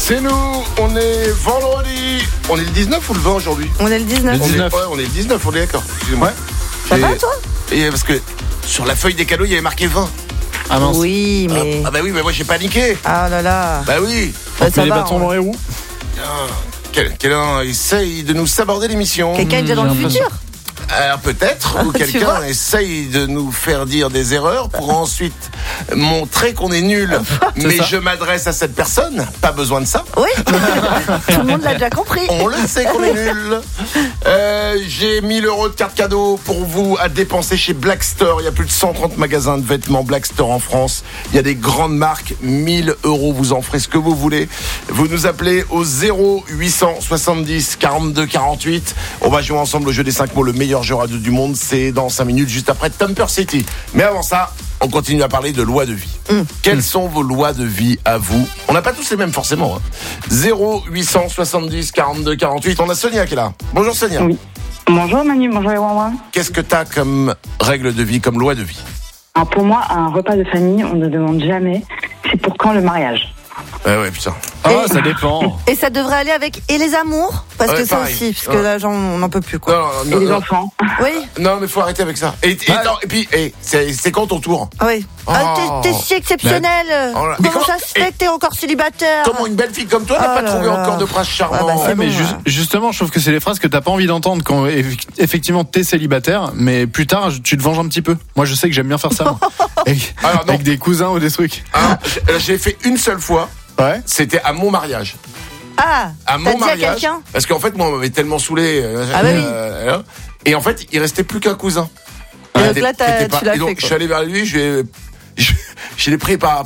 C'est nous, on est vendredi. On est le 19 ou le 20 aujourd'hui? On est le 19. On est le 19, on est d'accord. Excusez-moi. Ça va toi? Et parce que sur la feuille des cadeaux, il y avait marqué 20. Ah mince. Oui, mais. Ah bah oui, mais moi j'ai paniqué. Ah là là. Bah oui. Bah, ça les va, bâtons dans les roues. Quelqu'un essaye de nous saborder l'émission. Quelqu'un est déjà dans le j'ai l'impression. futur. Alors peut-être, ou Tu quelqu'un vois essaye de nous faire dire des erreurs pour ensuite montrer qu'on est nul. Mais ça. je m'adresse à cette personne, pas besoin de ça. Oui. Tout le monde l'a déjà compris. On le sait qu'on est nul. J'ai 1000 € de carte cadeau pour vous à dépenser chez Black Store. Il y a plus de 130 magasins de vêtements Black Store en France. Il y a des grandes marques. 1000 €, vous en ferez ce que vous voulez. Vous nous appelez au 0870 42 48. On va jouer ensemble au jeu des 5 mots, le meilleur jeu radio du monde. C'est dans 5 minutes, juste après Temper City. Mais avant ça, on continue à parler de lois de vie. Quelles sont vos lois de vie à vous? On n'a pas tous les mêmes forcément. 0870 42 48. On a Sonia qui est là. Bonjour Sonia. Oui. Bonjour Manu, bonjour les Wawa. Qu'est-ce que tu as comme règle de vie, comme loi de vie? Alors pour moi, un repas de famille, on ne demande jamais c'est pour quand le mariage. Ouais, putain. Ah, ça dépend. Et ça devrait aller avec et les amours. Parce Ouais, que ça pareil. aussi, parce que là, on n'en peut plus quoi. Non, Et les enfants. Oui. Non, mais faut arrêter avec ça. Et puis, c'est quand ton tour? Oui. Ah, t'es si exceptionnel. Oh là. Mais Comment ça se fait que t'es encore célibataire? Comment une belle fille comme toi n'a Oh pas là trouvé là. encore de prince charmant? Ouais, bah, c'est Mais bon, là. justement, je trouve que c'est les phrases que t'as pas envie d'entendre quand effectivement t'es célibataire, mais plus tard tu te venges un petit peu. Moi, je sais que j'aime bien faire ça. moi. Alors, non. Avec des cousins ou des trucs. Hein, j'ai fait une seule fois. Ouais. C'était à mon mariage. Ah, À t'as mon dit à mariage. quelqu'un? Parce qu'en fait, moi, on m'avait tellement saoulé. Ah bah oui. Et en fait, il restait plus qu'un cousin. Et donc Qui là, était tu l'as et donc, fait, je quoi. suis allé vers lui, je l'ai pris par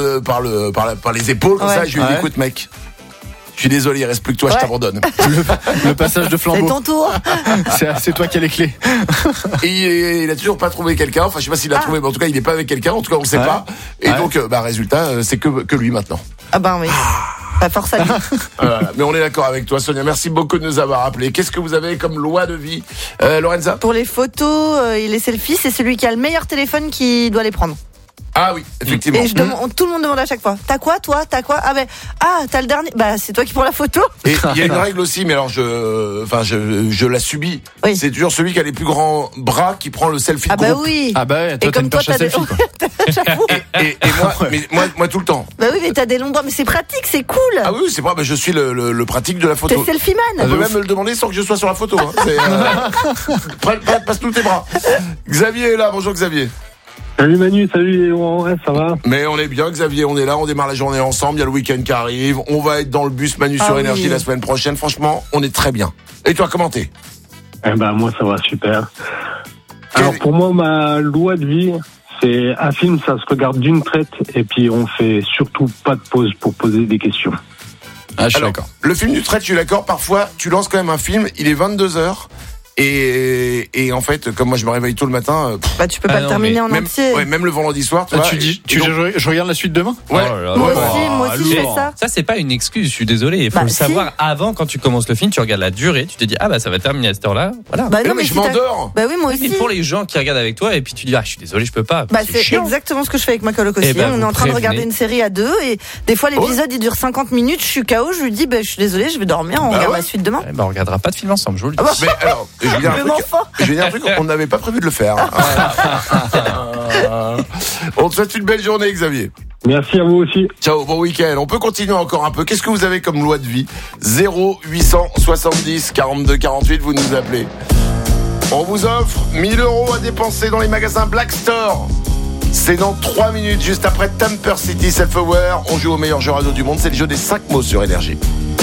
les épaules, comme Ouais. ça, et je lui ai dit, Ouais. écoute, mec, je suis désolé, il reste plus que toi, je Ouais. t'abandonne. Le passage de C'est flambeau. ton tour. C'est toi qui as les clés. Et il a toujours pas trouvé quelqu'un. Enfin, je sais pas s'il l'a trouvé, mais en tout cas, il est pas avec quelqu'un. En tout cas, on sait Ouais. pas. Et Ouais. donc, résultat, c'est que lui maintenant. Ah ben oui. Pas force à lui. Voilà. Mais on est d'accord avec toi, Sonia. Merci beaucoup de nous avoir appelés. Qu'est-ce que vous avez comme loi de vie, Lorenza? Pour les photos et les selfies, c'est celui qui a le meilleur téléphone qui doit les prendre. Ah oui, effectivement. Et tout le monde demande à chaque fois. T'as quoi, toi? T'as quoi? T'as le dernier. Bah, c'est toi qui prends la photo. Et il y a une règle aussi, mais alors je la subis. Oui. C'est toujours celui qui a les plus grands bras qui prend le selfie de Ah bah groupe. oui. Ah bah ouais, toi Et t'as comme une toi, perche à t'as des. selfie, quoi. J'avoue. Et moi tout le temps. Bah oui, mais t'as des longs bras, mais c'est pratique, c'est cool. Ah oui, c'est vrai, je suis le pratique de la T'es photo. selfie On man. peut même me le demander sans que je sois sur la photo. Hein. Passe tous tes bras. Xavier est là, bonjour Xavier. Salut Manu, salut Léon, ouais, ça va? Mais on est bien Xavier, on est là, on démarre la journée ensemble, il y a le week-end qui arrive, on va être dans le bus Manu sur oui. Énergie la semaine prochaine, franchement, on est très bien. Et toi, comment t'es? Moi ça va super. Alors pour moi, ma loi de vie, c'est un film, ça se regarde d'une traite et puis on fait surtout pas de pause pour poser des questions. Ah, je suis Alors, d'accord. le film du trait, je suis d'accord, parfois tu lances quand même un film, il est 22h, et en fait, comme moi je me réveille tôt le matin, Bah, tu peux pas le non, terminer en même, entier. même le vendredi soir, tu vois. Tu dis, et donc- je regarde la suite demain? Ouais. Oh là là. Moi Ouais. aussi, je fais ça. Ça, c'est pas une excuse, je suis désolé. Il faut Bah, le si. savoir avant, quand tu commences le film, tu regardes la durée, tu te dis, ah bah ça va terminer à cette heure-là. Voilà. Bah Mais non, mais si je t'as- m'endors. Bah oui, moi Mais aussi. pour les gens qui regardent avec toi, et puis tu dis, ah je suis désolé, je peux pas. Bah, c'est chiant. exactement ce que je fais avec ma coloc aussi. Eh ben, On est vous en train de regarder prévenez. une série à deux et des fois l'épisode il dure 50 minutes, je suis KO, je lui dis bah, je suis désolé, je vais dormir, on Bah regarde ouais. la suite demain. Eh ben, on regardera pas de film ensemble, je vous le dis. Ah bah, Mais alors, je vais dire un Le truc, enfant. on n'avait pas prévu de le faire. On te souhaite une belle journée, Xavier. Merci à vous aussi. Ciao, bon week-end. On peut continuer encore un peu. Qu'est-ce que vous avez comme loi de vie? 0870 42 48, vous nous appelez. On vous offre 1000 € à dépenser dans les magasins Black Store. C'est dans 3 minutes, juste après Temper City Self-Aware. On joue au meilleur jeu radio du monde. C'est le jeu des 5 mots sur Énergie.